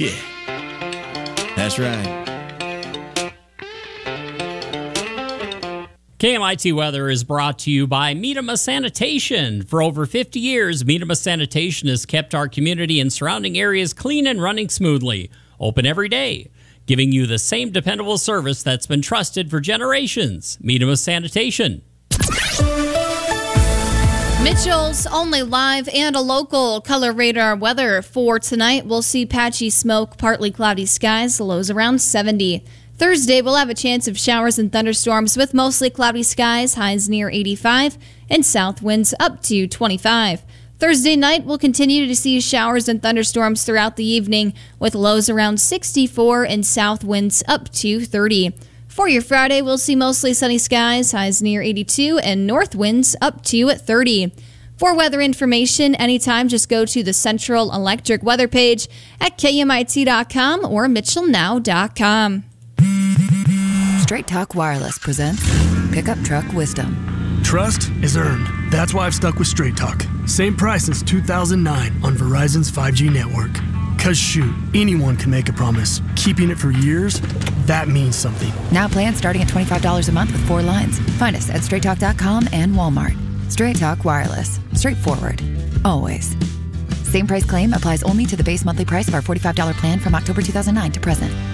Yeah, that's right. KMIT Weather is brought to you by Meadema Sanitation. For over 50 years, Meadema Sanitation has kept our community and surrounding areas clean and running smoothly. Open every day, giving you the same dependable service that's been trusted for generations. Meadema Sanitation. Mitchell's only live and a local color radar weather for tonight. We'll see patchy smoke, partly cloudy skies, lows around 70. Thursday, we'll have a chance of showers and thunderstorms with mostly cloudy skies, highs near 85, and south winds up to 25. Thursday night, we'll continue to see showers and thunderstorms throughout the evening with lows around 64 and south winds up to 30. For your Friday, we'll see mostly sunny skies, highs near 82, and north winds up to 30. For weather information, anytime, just go to the Central Electric weather page at KMIT.com or MitchellNow.com. Straight Talk Wireless presents Pickup Truck Wisdom. Trust is earned. That's why I've stuck with Straight Talk. Same price since 2009 on Verizon's 5G network. Cause shoot, anyone can make a promise. Keeping it for years, that means something. Now plans starting at $25 a month with 4 lines. Find us at StraightTalk.com and Walmart. Straight Talk Wireless. Straightforward. Always. Same price claim applies only to the base monthly price of our $45 plan from October 2009 to present.